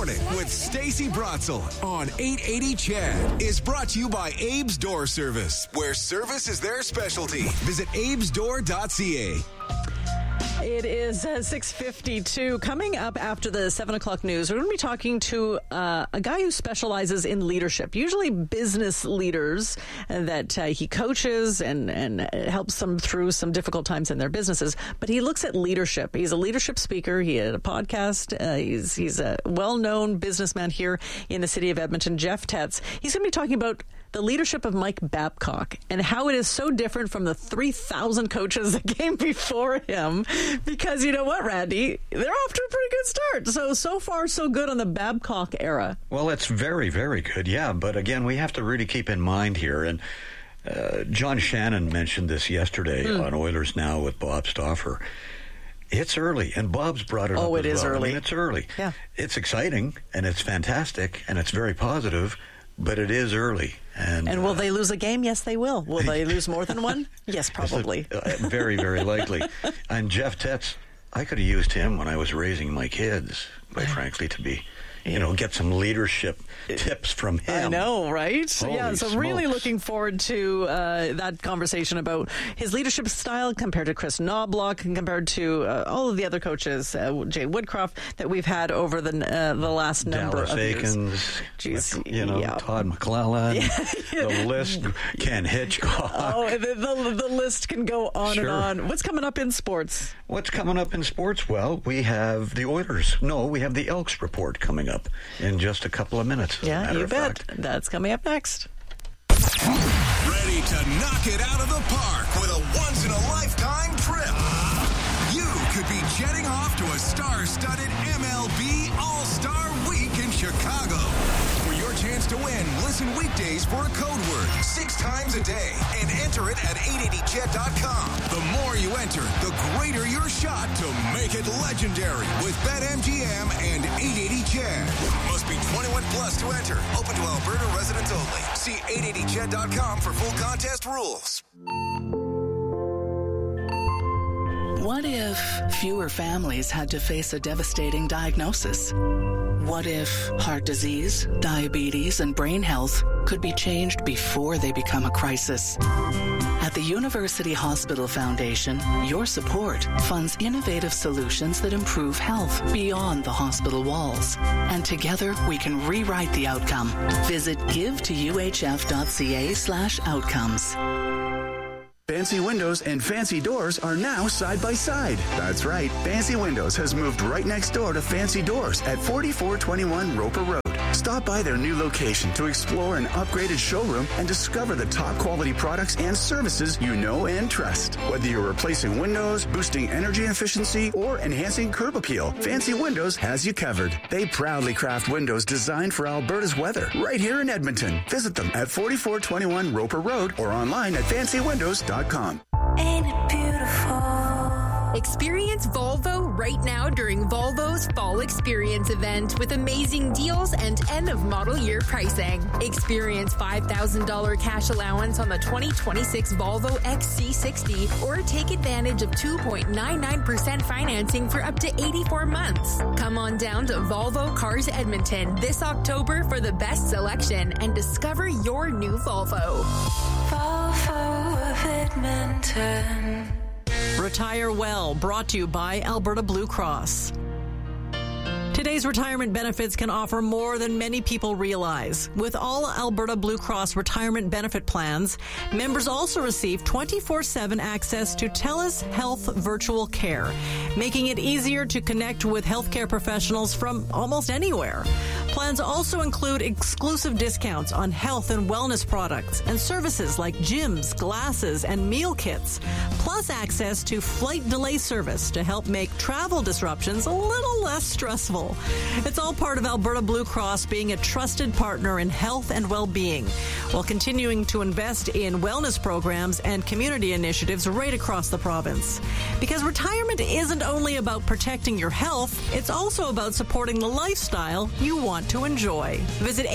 Morning with Stacey Brotzel on 880 Chad is brought to you by Abe's Door Service, where service is their specialty. Visit abesdoor.ca. It is 6:52. Coming up after the 7 o'clock news, we're going to be talking to a guy who specializes in leadership, usually business leaders that he coaches and helps them through some difficult times in their businesses. But he looks at leadership. He's a leadership speaker. He had a podcast. He's a well-known businessman here in the city of Edmonton, Jeff Tetz. He's going to be talking about the leadership of Mike Babcock and how it is so different from the 3,000 coaches that came before him. Because you know what, Randy? They're off to a pretty good start. So far, so good on the Babcock era. Well, it's very, very good, yeah. But again, we have to really keep in mind here, and John Shannon mentioned this yesterday on Oilers Now with Bob Stauffer. It's early, and Bob's brought it up as well. Oh, it is early. I mean, it's early. Yeah. It's exciting, and it's fantastic, and it's very positive, but it is early. And will they lose a game? Yes, they will. Will they lose more than one? Yes, probably. Very, very likely. And Jeff Tetz, I could have used him when I was raising my kids, quite frankly, to be, get some leadership tips from him. I know, right? Holy so smokes. really looking forward to that conversation about his leadership style compared to Chris Knobloch and compared to all of the other coaches, Jay Woodcroft, that we've had over the last number Dallas of Aikens, years. Jeez, Todd McClellan, the list, Ken Hitchcock. Oh, the list can go on and on. What's coming up in sports? What's coming up in sports? Well, we have the Oilers. No, we have the Elks report coming up in just a couple of minutes. Yeah, you bet. That's coming up next. Ready to knock it out of the park with a once-in-a-lifetime trip. You could be jetting off to a star-studded MLB All-Star Week in Chicago. For your chance to win, listen weekdays for a code word 6 times a day and enter it at 880chat.com. The more you enter, the greater your shot to make it legendary with BetMGM and 880CHAD. Must be 21 plus to enter. Open to Alberta residents only. See 880chat.com for full contest rules. What if fewer families had to face a devastating diagnosis? What if heart disease, diabetes, and brain health could be changed before they become a crisis? At the University Hospital Foundation, your support funds innovative solutions that improve health beyond the hospital walls. And together, we can rewrite the outcome. Visit givetouhf.ca/outcomes. Fancy Windows and Fancy Doors are now side by side. That's right. Fancy Windows has moved right next door to Fancy Doors at 4421 Roper Road. Stop by their new location to explore an upgraded showroom and discover the top quality products and services you know and trust. Whether you're replacing windows, boosting energy efficiency, or enhancing curb appeal, Fancy Windows has you covered. They proudly craft windows designed for Alberta's weather right here in Edmonton. Visit them at 4421 Roper Road or online at fancywindows.com. Ain't it beautiful? Experience Volvo right now during Volvo's Fall Experience event with amazing deals and end-of-model year pricing. Experience $5,000 cash allowance on the 2026 Volvo XC60 or take advantage of 2.99% financing for up to 84 months. Come on down to Volvo Cars Edmonton this October for the best selection and discover your new Volvo. Volvo of Edmonton. Retire Well, brought to you by Alberta Blue Cross. Today's retirement benefits can offer more than many people realize. With all Alberta Blue Cross retirement benefit plans, members also receive 24/7 access to TELUS Health Virtual Care, making it easier to connect with healthcare professionals from almost anywhere. Plans also include exclusive discounts on health and wellness products and services like gyms, glasses, and meal kits, plus access to flight delay service to help make travel disruptions a little less stressful. It's all part of Alberta Blue Cross being a trusted partner in health and well-being, while continuing to invest in wellness programs and community initiatives right across the province. Because retirement isn't only about protecting your health, it's also about supporting the lifestyle you want to enjoy. Visit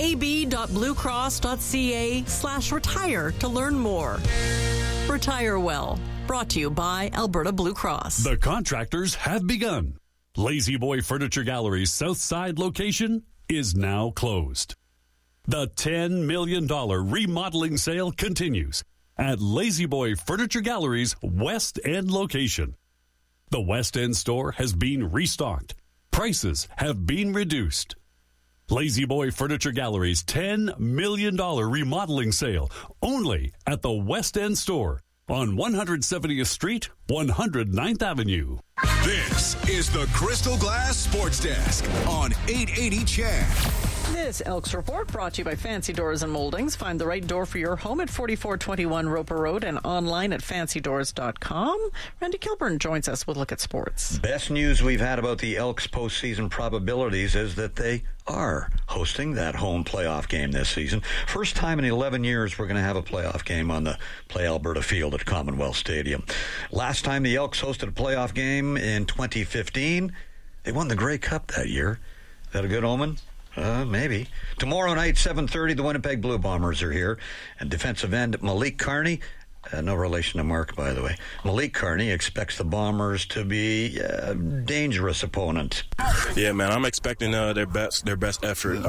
ab.bluecross.ca/retire to learn more. Retire Well, brought to you by Alberta Blue Cross. The contractors have begun. Lazy Boy Furniture Gallery's South Side location is now closed. The $10 million remodeling sale continues at Lazy Boy Furniture Gallery's West End location. The West End store has been restocked. Prices have been reduced. Lazy Boy Furniture Gallery's $10 million remodeling sale only at the West End store on 170th Street, 109th Avenue. This is the Crystal Glass Sports Desk on 880 Chad. This Elks Report brought to you by Fancy Doors and Moldings. Find the right door for your home at 4421 Roper Road and online at fancydoors.com. Randy Kilburn joins us with a look at sports. Best news we've had about the Elks postseason probabilities is that they are hosting that home playoff game this season. First time in 11 years we're going to have a playoff game on the Play Alberta field at Commonwealth Stadium. Last time the Elks hosted a playoff game in 2015, they won the Grey Cup that year. Is that a good omen? Maybe. Tomorrow night, 7:30, the Winnipeg Blue Bombers are here. And defensive end Malik Carney, no relation to Mark, by the way. Malik Carney expects the Bombers to be a dangerous opponent. Yeah, man, I'm expecting their best effort.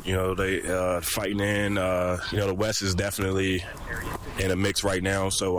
They fighting in. The West is definitely in a mix right now. So,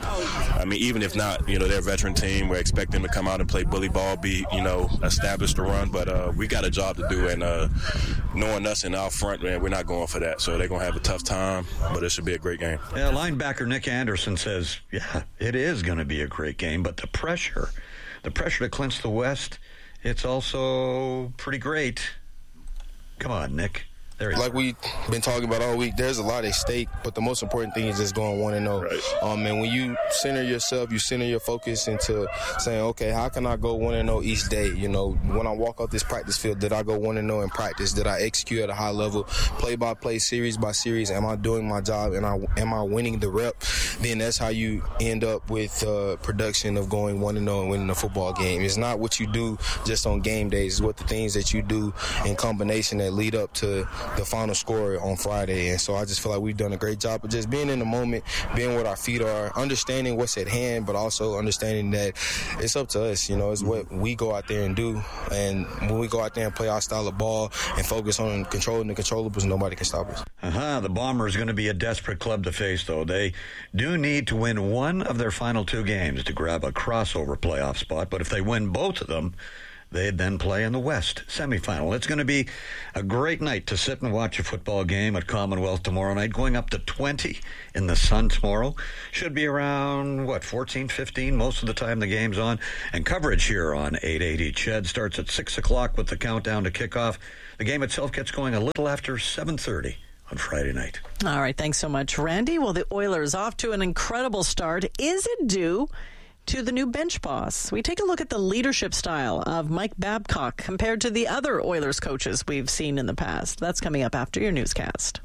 even if not, they're a veteran team. We're expecting them to come out and play bully ball, establish the run. But we got a job to do, and knowing us in our front, man, we're not going for that. So they're going to have a tough time, but it should be a great game. Yeah, linebacker Nick Anderson says, yeah, it is going to be a great game, but the pressure to clinch the West, it's also pretty great. Come on, Nick. Like we've been talking about all week, there's a lot at stake, but the most important thing is just going 1-0. Right. And when you center yourself, you center your focus into saying, okay, how can I go 1-0 each day? When I walk off this practice field, did I go 1-0 in practice? Did I execute at a high level, play by play, series by series? Am I doing my job? And am I winning the rep? Then that's how you end up with production of going 1-0 and winning a football game. It's not what you do just on game days. It's what the things that you do in combination that lead up to the final score on Friday. And so I just feel like we've done a great job of just being in the moment, being where our feet are, understanding what's at hand, but also understanding that it's up to us. It's what we go out there and do. And when we go out there and play our style of ball and focus on controlling the controllables, nobody can stop us. The Bombers going to be a desperate club to face, though. They do need to win one of their final two games to grab a crossover playoff spot, but if they win both of them, they'd then play in the West semifinal. It's going to be a great night to sit and watch a football game at Commonwealth tomorrow night, going up to 20 in the sun tomorrow. Should be around, 14, 15 most of the time the game's on. And coverage here on 880 Ched starts at 6 o'clock with the countdown to kickoff. The game itself gets going a little after 7:30 on Friday night. All right, thanks so much, Randy. Well, the Oilers off to an incredible start. Is it due to the new bench boss? We take a look at the leadership style of Mike Babcock compared to the other Oilers coaches we've seen in the past. That's coming up after your newscast.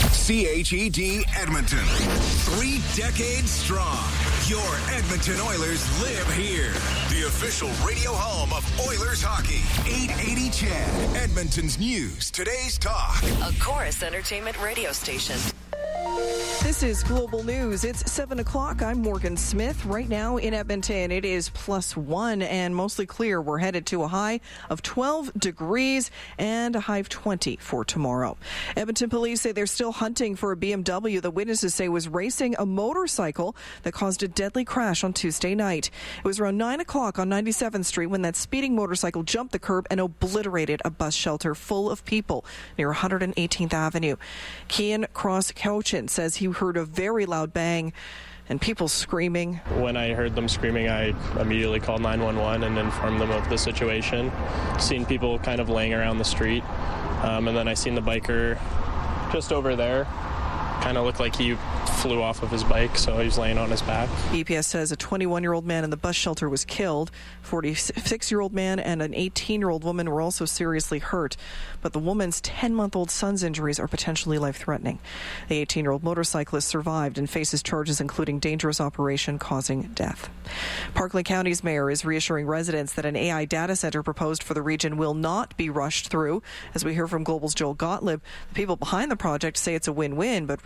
CHED Edmonton, 3 decades strong. Your Edmonton Oilers live here. The official radio home of Oilers hockey. 880 Chad, Edmonton's news, today's talk. A Chorus Entertainment radio station. This is Global News. It's 7 o'clock. I'm Morgan Smith. Right now in Edmonton, it is +1 and mostly clear. We're headed to a high of 12 degrees and a high of 20 for tomorrow. Edmonton police say they're still hunting for a BMW that witnesses say was racing a motorcycle that caused a deadly crash on Tuesday night. It was around 9 o'clock on 97th Street when that speeding motorcycle jumped the curb and obliterated a bus shelter full of people near 118th Avenue. Cian Cross-Cochin says he heard a very loud bang and people screaming. When I heard them screaming, I immediately called 911 and informed them of the situation. Seen people kind of laying around the street, and then I seen the biker just over there. Kind of looked like he flew off of his bike, so he was laying on his back. EPS says a 21-year-old man in the bus shelter was killed. 46-year-old man and an 18-year-old woman were also seriously hurt. But the woman's 10-month-old son's injuries are potentially life-threatening. The 18-year-old motorcyclist survived and faces charges including dangerous operation causing death. Parkland County's mayor is reassuring residents that an AI data center proposed for the region will not be rushed through. As we hear from Global's Joel Gottlieb, the people behind the project say it's a win-win, but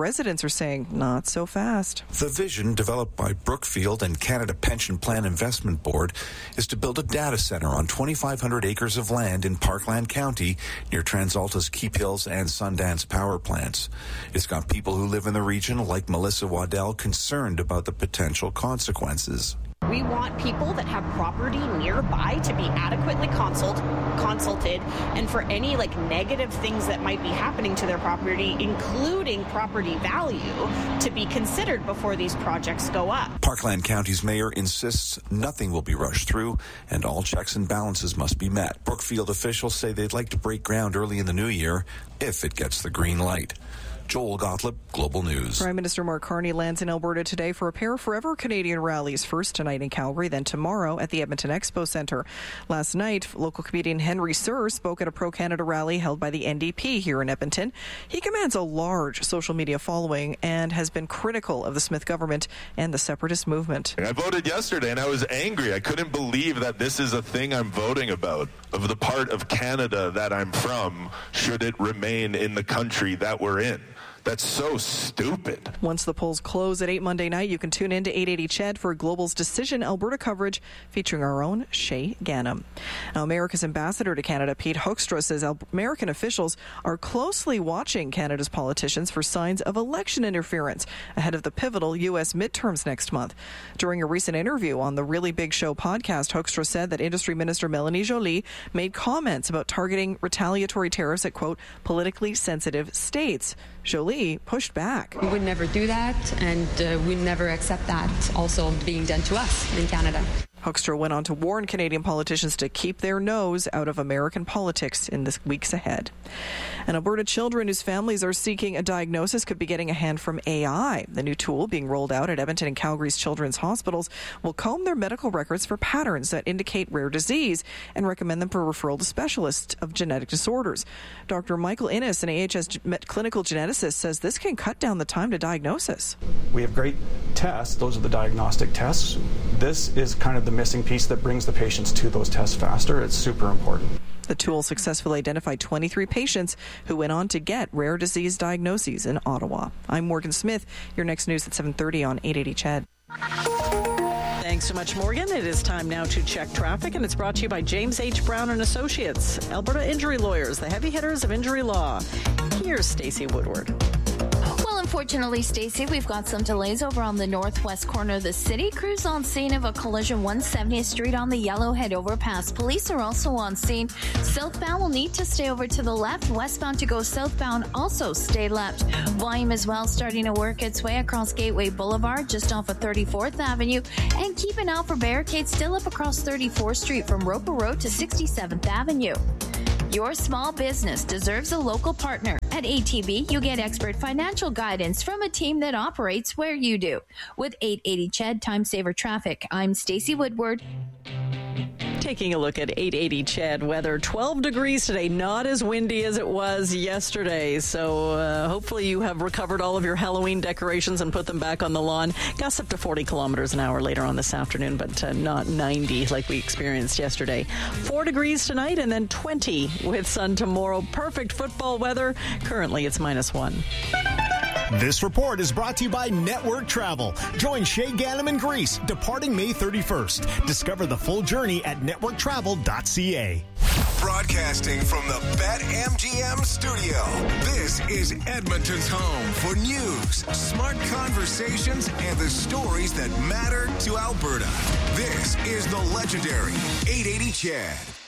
residents are saying not so fast. The vision developed by Brookfield and Canada Pension Plan Investment Board is to build a data center on 2,500 acres of land in Parkland County near TransAlta's Keephills and Sundance power plants. It's got people who live in the region, like Melissa Waddell, concerned about the potential consequences. We want people that have property nearby to be adequately consulted, and for any negative things that might be happening to their property, including property value, to be considered before these projects go up. Parkland County's mayor insists nothing will be rushed through and all checks and balances must be met. Brookfield officials say they'd like to break ground early in the new year if it gets the green light. Joel Gottlieb, Global News. Prime Minister Mark Carney lands in Alberta today for a pair of Forever Canadian rallies, first tonight in Calgary, then tomorrow at the Edmonton Expo Centre. Last night, local comedian Henry Sir spoke at a pro-Canada rally held by the NDP here in Edmonton. He commands a large social media following and has been critical of the Smith government and the separatist movement. I voted yesterday and I was angry. I couldn't believe that this is a thing I'm voting about, of the part of Canada that I'm from, should it remain in the country that we're in. That's so stupid. Once the polls close at 8 Monday night, you can tune in to 880 CHED for Global's Decision Alberta coverage featuring our own Shay Ganem. Now, America's ambassador to Canada, Pete Hoekstra, says American officials are closely watching Canada's politicians for signs of election interference ahead of the pivotal U.S. midterms next month. During a recent interview on the Really Big Show podcast, Hoekstra said that Industry Minister Melanie Joly made comments about targeting retaliatory tariffs at, quote, politically sensitive states. Joly pushed back. We would never do that, and we never accept that also being done to us in Canada. Hoekstra went on to warn Canadian politicians to keep their nose out of American politics in the weeks ahead. And Alberta children whose families are seeking a diagnosis could be getting a hand from AI. The new tool being rolled out at Edmonton and Calgary's children's hospitals will comb their medical records for patterns that indicate rare disease and recommend them for referral to specialists of genetic disorders. Dr. Michael Innes, an AHS clinical geneticist, says this can cut down the time to diagnosis. We have great tests. Those are the diagnostic tests. This is kind of the missing piece that brings the patients to those tests faster. It's super important. The tool successfully identified 23 patients who went on to get rare disease diagnoses in Ottawa. I'm Morgan Smith. Your next news at 7:30 on 880 CHED. Thanks so much, Morgan. It is time now to check traffic, and it's brought to you by James H. Brown and Associates, Alberta Injury Lawyers, the heavy hitters of injury law. Here's Stacey Woodward. Well, unfortunately, Stacey, we've got some delays over on the northwest corner of the city. Crews on scene of a collision 170th Street on the Yellowhead overpass. Police are also on scene. Southbound will need to stay over to the left. Westbound to go southbound also stay left. Volume as well starting to work its way across Gateway Boulevard just off of 34th Avenue. And keep an eye out for barricades still up across 34th Street from Roper Road to 67th Avenue. Your small business deserves a local partner. At ATB, you get expert financial guidance from a team that operates where you do. With 880 CHED Time Saver Traffic, I'm Stacey Woodward. Taking a look at 880 CHED weather, 12 degrees today, not as windy as it was yesterday. So hopefully you have recovered all of your Halloween decorations and put them back on the lawn. Gusts up to 40 kilometers an hour later on this afternoon, but not 90 like we experienced yesterday. 4 degrees tonight and then 20 with sun tomorrow. Perfect football weather. Currently it's -1. This report is brought to you by Network Travel. Join Shay Ganem in Greece, departing May 31st. Discover the full journey at networktravel.ca. Broadcasting from the BetMGM studio, this is Edmonton's home for news, smart conversations, and the stories that matter to Alberta. This is the legendary 880 CHED.